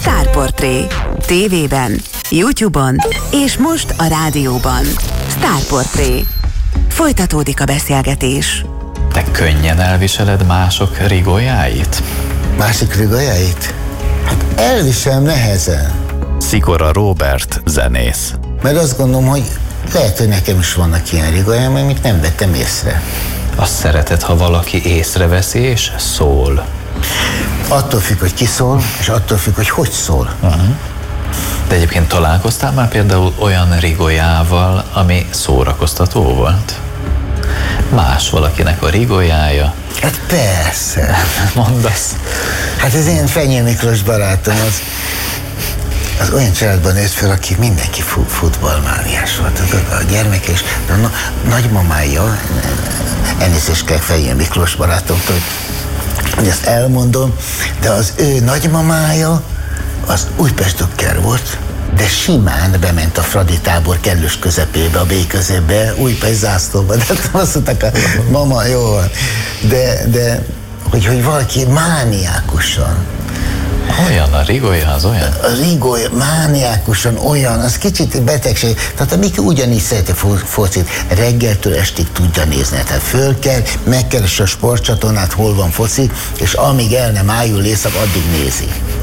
Sztárportré. TV-ben, YouTube-on és most a rádióban. Sztárportré. Folytatódik a beszélgetés. Te könnyen elviseled mások rigójáit? Másik rigójáit? Hát elviselem nehezen. Szikora Róbert zenész. Mert azt gondolom, hogy lehet, hogy nekem is vannak ilyen rigójáim, amik nem vettem észre. Azt szereted, ha valaki észreveszi és szól? Attól függ, hogy ki szól, és attól függ, hogy szól. De egyébként találkoztál már például olyan rigójával, ami szórakoztató volt? Más valakinek a rigójája? Hát persze. Mondasz? Hát ez én Fenyő Miklós barátom, az olyan családban nőtt fel, aki mindenki futballmániás volt. A gyermek és a nagymamája, elnézést kell Fenyő Miklós barátomtól, hogy ezt elmondom, de az ő nagymamája az Újpest-Dukker volt, de simán bement a Fradi tábor kellős közepébe, a B középbe, Újpest zászlóba, de azt mondták, a mama, jó van, de hogy valaki mániákusan. Olyan a rigója, az olyan? A rigója mániákusan olyan, az kicsit betegség. Tehát a Miki ugyanígy szereti focit, reggeltől estig tudja nézni. Tehát föl kell, megkeresse a sportcsatornát, hol van foci, és amíg el nem ájul éjszak, addig nézi.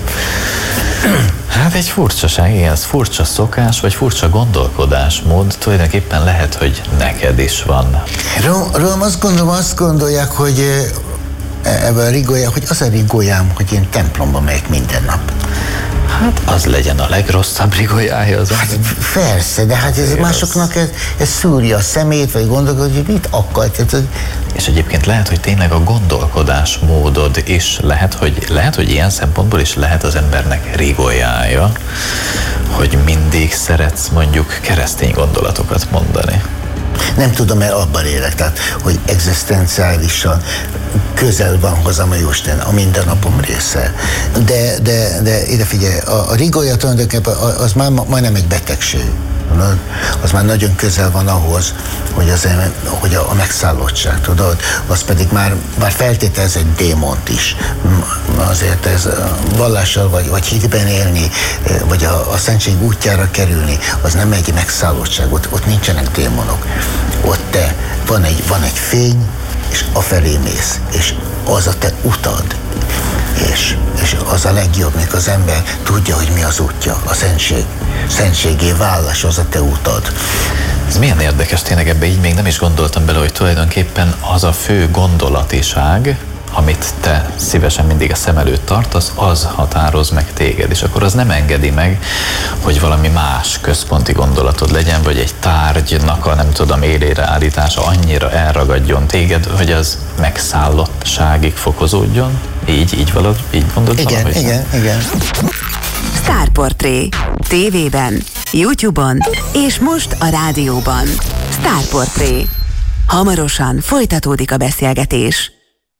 Hát egy furcsaság, igen, ez furcsa szokás, vagy furcsa gondolkodásmód, tulajdonképpen lehet, hogy neked is van. Rólam azt gondolják, hogy ebben a rigója, hogy az a rigójám, hogy én templomba megyek minden nap. Hát az legyen a legrosszabb rigójája az. Hát persze, de hát ez másoknak ez szúrja a szemét, vagy gondolkodja, hogy mit akar. És egyébként lehet, hogy tényleg a gondolkodásmódod is lehet, hogy ilyen szempontból is lehet az embernek rigójája, hogy mindig szeretsz mondjuk keresztény gondolatokat mondani. Nem tudom, mert abban élek, tehát, hogy egzisztenciálisan közel van hozzám a Jóisten, a mindennapom része. De ide figyelj, a rigója tulajdonképpen az már majdnem egy betegség. Az már nagyon közel van ahhoz, hogy a megszállottság, tudod, az pedig már feltételez egy démont is. Azért ez vallással vagy hitben élni, vagy a szentség útjára kerülni, az nem egy megszállottság, ott nincsenek démonok. Ott van egy fény, és afelé mész, és az a te utad. És az a legjobb, mikor az ember tudja, hogy mi az útja, a szentség. Szentségé válás az a te utad. Ez milyen érdekes, tényleg ebbe így még nem is gondoltam bele, hogy tulajdonképpen az a fő gondolatiság, amit te szívesen mindig a szem előtt tartasz, az határoz meg téged, és akkor az nem engedi meg, hogy valami más központi gondolatod legyen, vagy egy tárgynak a nem tudom élére állítása annyira elragadjon téged, hogy az megszállottságig fokozódjon. Így mondod valahogy? Igen. Sztárportré. TV-ben, YouTube-on és most a rádióban. Sztárportré. Hamarosan folytatódik a beszélgetés.